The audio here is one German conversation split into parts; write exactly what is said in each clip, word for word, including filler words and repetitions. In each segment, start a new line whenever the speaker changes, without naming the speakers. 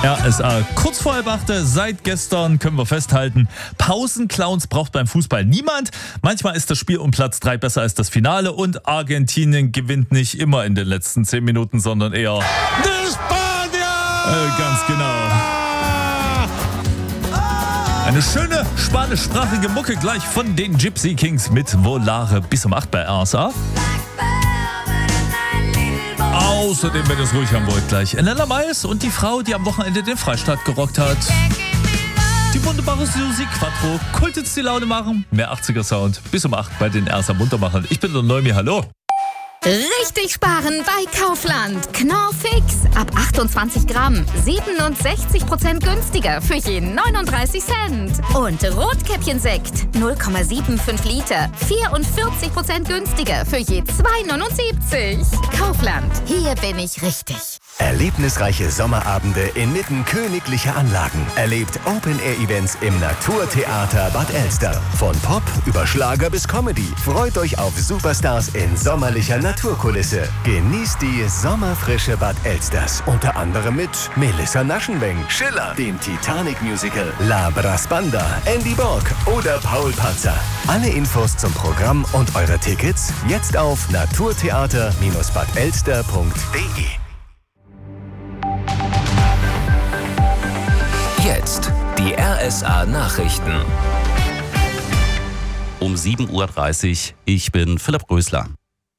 R S A kurz vor halb acht, seit gestern können wir festhalten, Pausenclowns braucht beim Fußball niemand. Manchmal ist das Spiel um Platz drei besser als das Finale und Argentinien gewinnt nicht immer in den letzten zehn Minuten, sondern eher
Die Spanier!
Äh, ganz genau. Eine schöne spanischsprachige Mucke gleich von den Gypsy Kings mit Volare bis um acht bei R S A. Außerdem, wenn ihr es ruhig haben wollt, gleich Elena Mais und die Frau, die am Wochenende den Freistaat gerockt hat. Die wunderbare Susi Quattro, Kult jetzt die Laune machen, mehr achtziger Sound bis um acht bei den R S A Muntermachern. Ich bin der Neumi, hallo.
Richtig sparen bei Kaufland. Knorr Fix ab achtundzwanzig Gramm. siebenundsechzig Prozent günstiger für jeden neununddreißig Cent. Und Rotkäppchensekt null Komma fünfundsiebzig Liter. vierundvierzig Prozent günstiger für je zwei neunundsiebzig. Kaufland, hier bin ich richtig.
Erlebnisreiche Sommerabende inmitten königlicher Anlagen. Erlebt Open-Air-Events im Naturtheater Bad Elster. Von Pop über Schlager bis Comedy. Freut euch auf Superstars in sommerlicher Naturkulisse. Genießt die sommerfrische Bad Elsters. Unter anderem mit Melissa Naschenweng, Schiller, dem Titanic-Musical, La Brasbanda, Andy Borg oder Paul Panzer. Alle Infos zum Programm und eure Tickets jetzt auf naturtheater Bindestrich bad elster Punkt de.
Jetzt die R S A-Nachrichten. Um sieben Uhr dreißig, ich bin Philipp Rösler.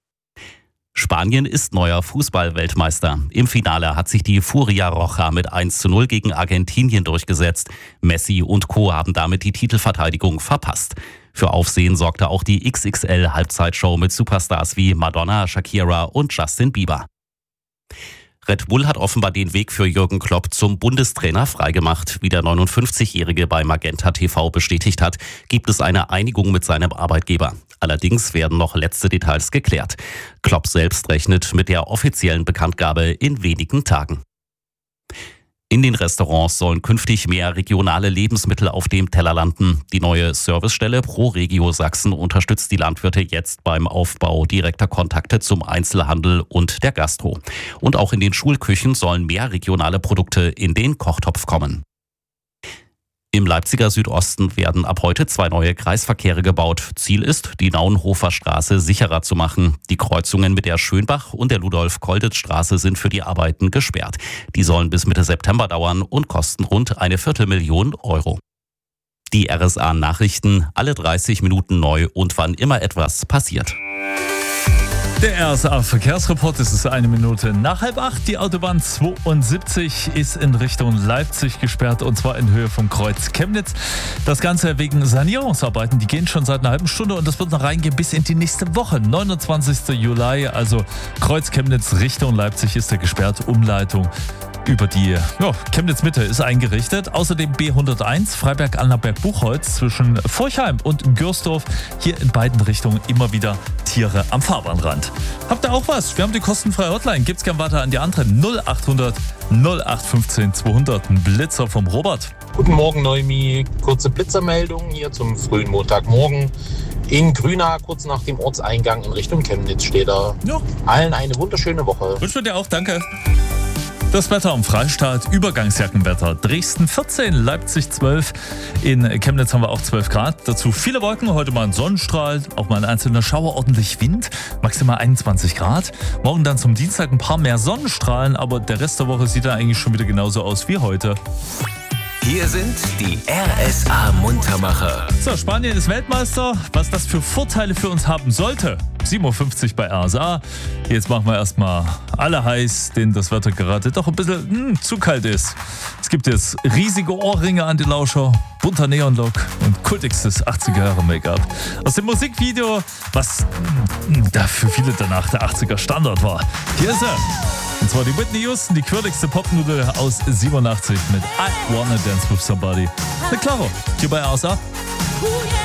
Spanien ist neuer Fußball-Weltmeister. Im Finale hat sich die Furia Roja mit eins zu null gegen Argentinien durchgesetzt. Messi und Co. haben damit die Titelverteidigung verpasst. Für Aufsehen sorgte auch die X X L-Halbzeitshow mit Superstars wie Madonna, Shakira und Justin Bieber. Red Bull hat offenbar den Weg für Jürgen Klopp zum Bundestrainer freigemacht. Wie der neunundfünfzigjährige bei Magenta T V bestätigt hat, gibt es eine Einigung mit seinem Arbeitgeber. Allerdings werden noch letzte Details geklärt. Klopp selbst rechnet mit der offiziellen Bekanntgabe in wenigen Tagen. In den Restaurants sollen künftig mehr regionale Lebensmittel auf dem Teller landen. Die neue Servicestelle ProRegio Sachsen unterstützt die Landwirte jetzt beim Aufbau direkter Kontakte zum Einzelhandel und der Gastro. Und auch in den Schulküchen sollen mehr regionale Produkte in den Kochtopf kommen. Im Leipziger Südosten werden ab heute zwei neue Kreisverkehre gebaut. Ziel ist, die Naunhofer Straße sicherer zu machen. Die Kreuzungen mit der Schönbach- und der Ludolf-Kolditz-Straße sind für die Arbeiten gesperrt. Die sollen bis Mitte September dauern und kosten rund eine Viertelmillion Euro. Die R S A-Nachrichten, alle dreißig Minuten neu und wann immer etwas passiert.
Der R S A-Verkehrsreport, es ist eine Minute nach halb acht. Die Autobahn zweiundsiebzig ist in Richtung Leipzig gesperrt und zwar in Höhe vom Kreuz Chemnitz. Das Ganze wegen Sanierungsarbeiten, die gehen schon seit einer halben Stunde und das wird noch reingehen bis in die nächste Woche. neunundzwanzigster Juli, also Kreuz Chemnitz Richtung Leipzig ist er gesperrt. Umleitung über die ja, Chemnitz-Mitte ist eingerichtet. Außerdem B hunderteins Freiberg-Annaberg-Buchholz zwischen Forchheim und Gürsdorf. Hier in beiden Richtungen immer wieder Tiere am Fahrbahnrand. Habt ihr auch was? Wir haben die kostenfreie Hotline. Gibt's gern weiter an die andere null achthundert null acht fünfzehn zweihundert. Ein Blitzer vom Robert.
Guten Morgen, Neumi. Kurze Blitzermeldung hier zum frühen Montagmorgen. In Grünau, kurz nach dem Ortseingang in Richtung Chemnitz steht er.
Ja.
Allen eine wunderschöne Woche.
Wünschen wir dir auch, danke. Das Wetter am Freistaat, Übergangsjackenwetter. Dresden vierzehn, Leipzig zwölf, in Chemnitz haben wir auch zwölf Grad. Dazu viele Wolken, heute mal ein Sonnenstrahl, auch mal ein einzelner Schauer, ordentlich Wind, maximal einundzwanzig Grad. Morgen dann zum Dienstag ein paar mehr Sonnenstrahlen, aber der Rest der Woche sieht dann eigentlich schon wieder genauso aus wie heute.
Hier sind die R S A-Muntermacher.
So, Spanien ist Weltmeister. Was das für Vorteile für uns haben sollte. sieben Uhr fünfzig bei R S A. Jetzt machen wir erstmal alle heiß, denen das Wetter gerade doch ein bisschen hm, zu kalt ist. Es gibt jetzt riesige Ohrringe an die Lauscher, bunter Neonlook und kultigstes achtziger Jahre Make-up. Aus dem Musikvideo, was hm, da für viele danach der achtziger Standard war. Hier ist er. Und zwar die Whitney Houston, die quirligste Popnudel aus siebenundachtzig mit I Wanna Dance With Somebody. Na klaro, hier bei R S A.